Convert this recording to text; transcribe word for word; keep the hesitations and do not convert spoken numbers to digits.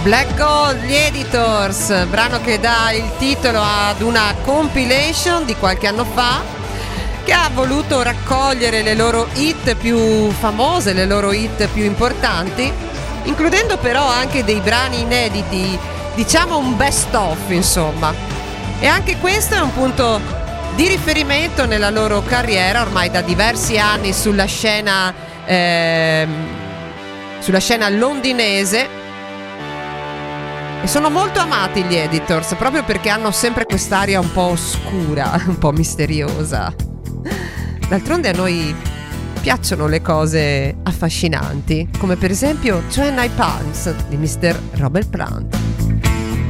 Black Gold, gli Editors, brano che dà il titolo ad una compilation di qualche anno fa che ha voluto raccogliere le loro hit più famose, le loro hit più importanti, includendo però anche dei brani inediti, diciamo un best of, insomma. E anche questo è un punto di riferimento nella loro carriera, ormai da diversi anni sulla scena ehm, sulla scena londinese. E sono molto amati gli Editors, proprio perché hanno sempre quest'aria un po' oscura, un po' misteriosa. D'altronde a noi piacciono le cose affascinanti, come per esempio Twenty Palms di mister Robert Plant.